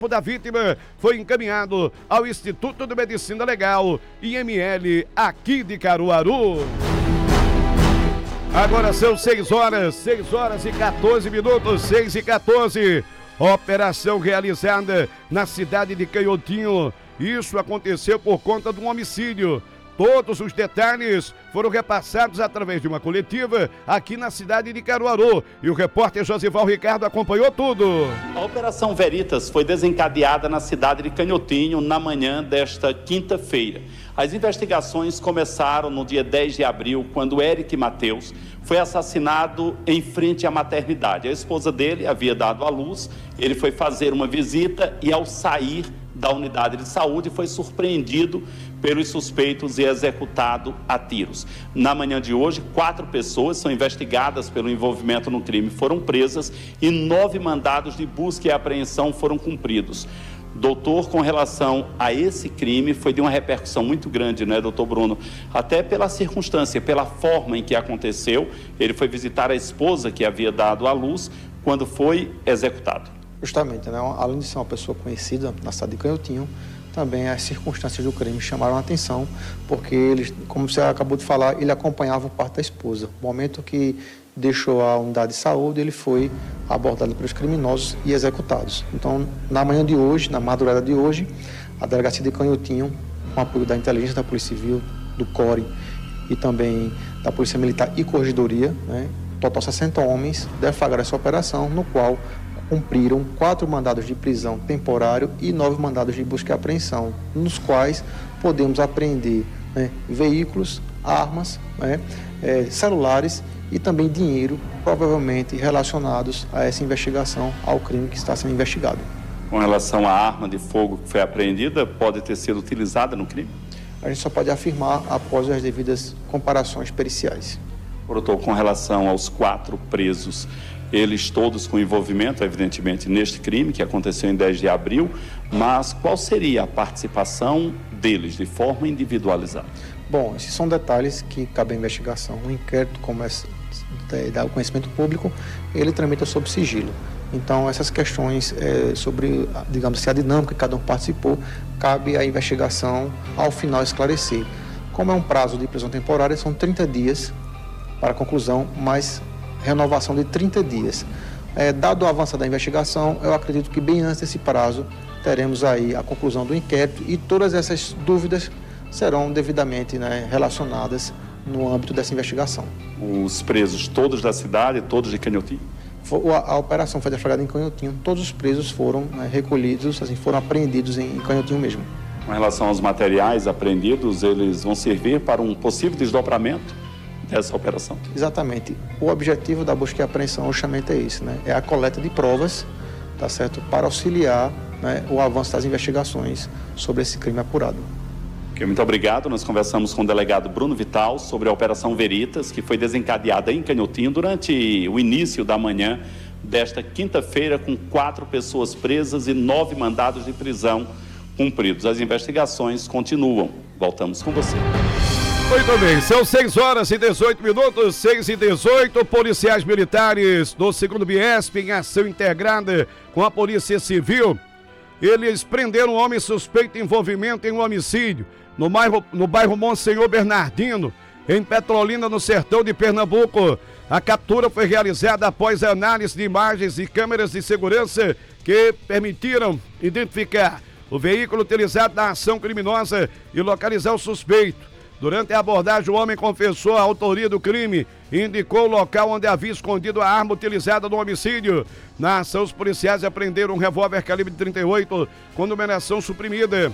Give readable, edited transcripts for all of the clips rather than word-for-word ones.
Da vítima foi encaminhado ao Instituto de Medicina Legal IML aqui de Caruaru. Agora são 6 horas e 14 minutos, 6h14. Operação realizada na cidade de Canhotinho. Isso aconteceu por conta de um homicídio. Todos os detalhes foram repassados através de uma coletiva aqui na cidade de Caruaru. E o repórter Josival Ricardo acompanhou tudo. A Operação Veritas foi desencadeada na cidade de Canhotinho na manhã desta quinta-feira. As investigações começaram no dia 10 de abril, quando Eric Mateus foi assassinado em frente à maternidade. A esposa dele havia dado à luz, ele foi fazer uma visita e, ao sair da unidade de saúde, foi surpreendido pelos suspeitos e executado a tiros. Na manhã de hoje, 4 pessoas são investigadas pelo envolvimento no crime, foram presas e 9 mandados de busca e apreensão foram cumpridos. Doutor, com relação a esse crime, foi de uma repercussão muito grande, né, doutor Bruno? Até pela circunstância, pela forma em que aconteceu. Ele foi visitar a esposa que havia dado à luz quando foi executado. Justamente, né? Além de ser uma pessoa conhecida na cidade de Canhotinho, também as circunstâncias do crime chamaram a atenção, porque ele, como você acabou de falar, ele acompanhava o parto da esposa. No momento que deixou a unidade de saúde, ele foi abordado pelos criminosos e executados. Então, na manhã de hoje, na madrugada de hoje, a delegacia de Canhotinho, com apoio da inteligência da Polícia Civil, do CORE e também da Polícia Militar e Corregedoria, né, total 60 homens, deflagraram essa operação, no qual cumpriram 4 mandados de prisão temporário e 9 mandados de busca e apreensão, nos quais podemos apreender, né, veículos, armas, né, celulares e também dinheiro, provavelmente relacionados a essa investigação, ao crime que está sendo investigado. Com relação à arma de fogo que foi apreendida, pode ter sido utilizada no crime? A gente só pode afirmar após as devidas comparações periciais. Doutor, com relação aos 4 presos, eles todos com envolvimento, evidentemente, neste crime que aconteceu em 10 de abril, mas qual seria a participação deles de forma individualizada? Bom, esses são detalhes que cabem à investigação. O inquérito começa a dar o conhecimento público, ele tramita sob sigilo. Então, essas questões sobre, digamos assim, a dinâmica que cada um participou, cabe à investigação, ao final, esclarecer. Como é um prazo de prisão temporária, são 30 dias para a conclusão, mas renovação de 30 dias. Dado o avanço da investigação, eu acredito que bem antes desse prazo, teremos aí a conclusão do inquérito e todas essas dúvidas serão devidamente, né, relacionadas no âmbito dessa investigação. Os presos todos da cidade, todos de Canhotinho? A operação foi deflagrada em Canhotinho, todos os presos foram, né, recolhidos, assim, foram apreendidos em Canhotinho mesmo. Com relação aos materiais apreendidos, eles vão servir para um possível desdobramento dessa operação? Exatamente. O objetivo da busca e apreensão justamente é isso, né? É a coleta de provas, tá certo? Para auxiliar, né, o avanço das investigações sobre esse crime apurado. Okay, muito obrigado. Nós conversamos com o delegado Bruno Vital sobre a Operação Veritas, que foi desencadeada em Canhotinho durante o início da manhã desta quinta-feira, com 4 pessoas presas e 9 mandados de prisão cumpridos. As investigações continuam. Voltamos com você. Muito bem, são 6 horas e 18 minutos, 6h18, policiais militares do 2º BIESP em ação integrada com a Polícia Civil. Eles prenderam um homem suspeito de envolvimento em um homicídio no bairro Monsenhor Bernardino, em Petrolina, no sertão de Pernambuco. A captura foi realizada após a análise de imagens e câmeras de segurança que permitiram identificar o veículo utilizado na ação criminosa e localizar o suspeito. Durante a abordagem, o homem confessou a autoria do crime e indicou o local onde havia escondido a arma utilizada no homicídio. Na ação, os policiais apreenderam um revólver calibre 38 com numeração suprimida,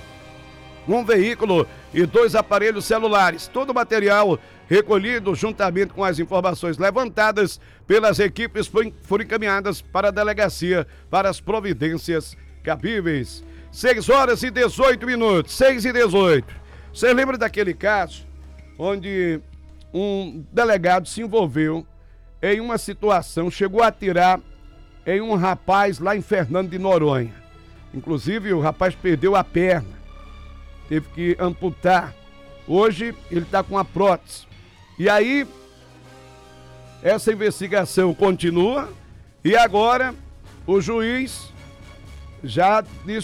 um veículo e 2 aparelhos celulares. Todo o material recolhido, juntamente com as informações levantadas pelas equipes, foram encaminhadas para a delegacia para as providências cabíveis. 6 horas e 18 minutos, 6h18. Você lembra daquele caso onde um delegado se envolveu em uma situação, chegou a atirar em um rapaz lá em Fernando de Noronha. Inclusive, o rapaz perdeu a perna, teve que amputar. Hoje, ele está com a prótese. E aí, essa investigação continua e agora o juiz já disse